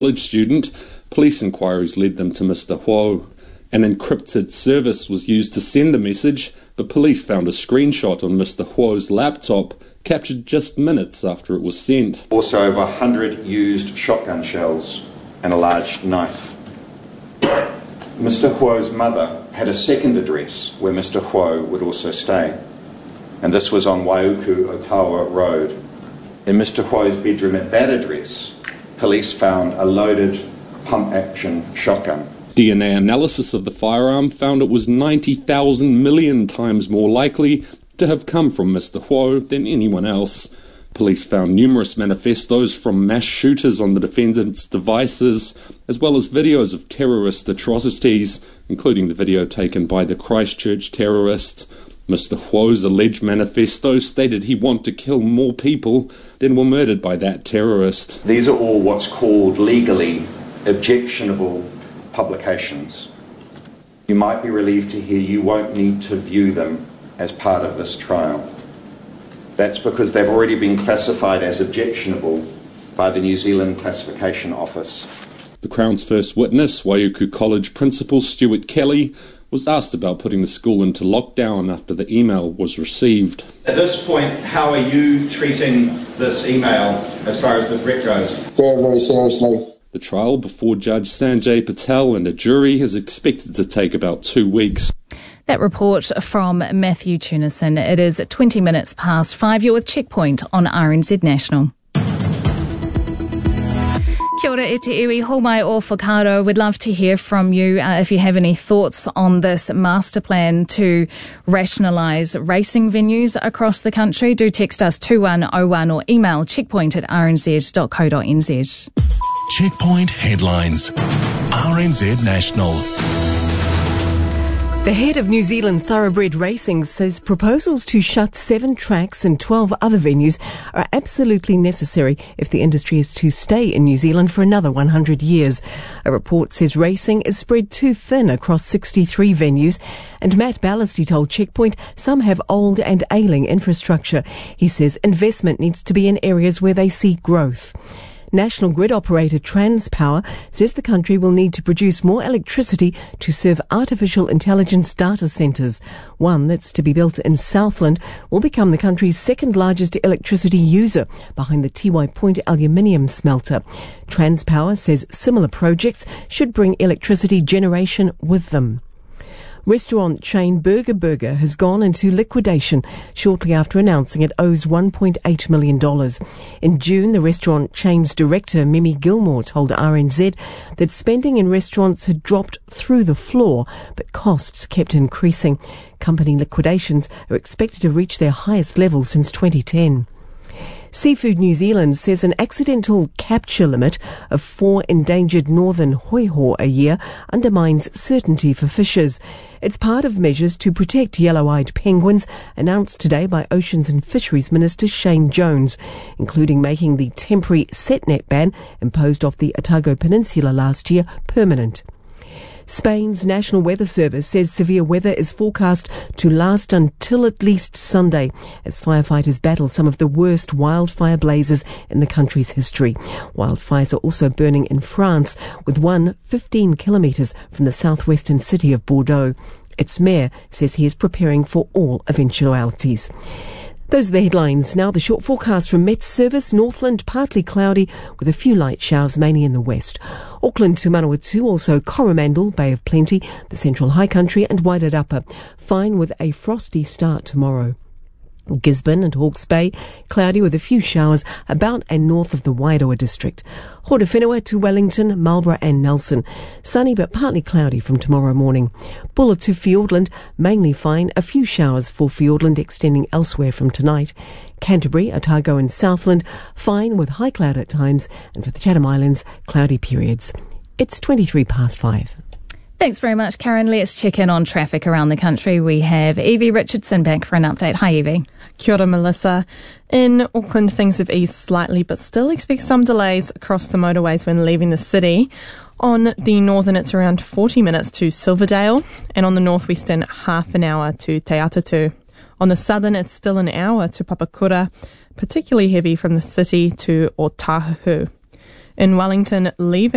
college student. Police inquiries led them to Mr. Huo. An encrypted service was used to send the message, but police found a screenshot on Mr. Huo's laptop, captured just minutes after it was sent. Also over 100 used shotgun shells and a large knife. Mr. Huo's mother had a second address where Mr. Huo would also stay, and this was on Waiuku Otawa Road. In Mr. Huo's bedroom at that address, police found a loaded pump-action shotgun. DNA analysis of the firearm found it was 90,000 million times more likely to have come from Mr. Huo than anyone else. Police found numerous manifestos from mass shooters on the defendant's devices, as well as videos of terrorist atrocities, including the video taken by the Christchurch terrorist. Mr. Huo's alleged manifesto stated he wanted to kill more people than were murdered by that terrorist. These are all what's called legally objectionable publications. You might be relieved to hear you won't need to view them as part of this trial. That's because they've already been classified as objectionable by the New Zealand Classification Office. The Crown's first witness, Waiuku College Principal Stuart Kelly, was asked about putting the school into lockdown after the email was received. At this point, how are you treating this email as far as the threat goes? Very, very seriously. The trial before Judge Sanjay Patel and a jury is expected to take about 2 weeks. That report from Matthew Tunison. It is 20 minutes past 5. You're with Checkpoint on RNZ National. Kia ora e te iwi, homai o whakaaro. We'd love to hear from you if you have any thoughts on this master plan to rationalise racing venues across the country. Do text us 2101 or email checkpoint@rnz.co.nz. Checkpoint headlines. RNZ National. The head of New Zealand Thoroughbred Racing says proposals to shut 7 tracks and 12 other venues are absolutely necessary if the industry is to stay in New Zealand for another 100 years. A report says racing is spread too thin across 63 venues, and Matt Ballasty told Checkpoint some have old and ailing infrastructure. He says investment needs to be in areas where they see growth. National grid operator Transpower says the country will need to produce more electricity to serve artificial intelligence data centres. One that's to be built in Southland will become the country's second largest electricity user, behind the Tiwai Point aluminium smelter. Transpower says similar projects should bring electricity generation with them. Restaurant chain Burger has gone into liquidation shortly after announcing it owes $1.8 million. In June, the restaurant chain's director, Mimi Gilmore, told RNZ that spending in restaurants had dropped through the floor, but costs kept increasing. Company liquidations are expected to reach their highest level since 2010. Seafood New Zealand says an accidental capture limit of 4 endangered northern hoiho a year undermines certainty for fishers. It's part of measures to protect yellow-eyed penguins announced today by Oceans and Fisheries Minister Shane Jones, including making the temporary set net ban imposed off the Otago Peninsula last year permanent. Spain's National Weather Service says severe weather is forecast to last until at least Sunday as firefighters battle some of the worst wildfire blazes in the country's history. Wildfires are also burning in France, with one 15 kilometres from the southwestern city of Bordeaux. Its mayor says he is preparing for all eventualities. Those are the headlines. Now the short forecast from Met Service. Northland partly cloudy with a few light showers mainly in the west. Auckland to Manawatu, also Coromandel, Bay of Plenty, the Central High Country and Wairarapa. Fine with a frosty start tomorrow. Gisborne and Hawke's Bay, cloudy with a few showers about and north of the Wairoa district. Horowhenua to Wellington, Marlborough and Nelson. Sunny but partly cloudy from tomorrow morning. Bulla to Fiordland, mainly fine, a few showers for Fiordland extending elsewhere from tonight. Canterbury, Otago and Southland, fine with high cloud at times, and for the Chatham Islands, cloudy periods. It's 23 past 5. Thanks very much, Karen. Let's check in on traffic around the country. We have Evie Richardson back for an update. Hi, Evie. Kia ora, Melissa. In Auckland, things have eased slightly, but still expect some delays across the motorways when leaving the city. On the northern, it's around 40 minutes to Silverdale, and on the northwestern, half an hour to Te Atatu. On the southern, it's still an hour to Papakura, particularly heavy from the city to Otahuhu. In Wellington, leaving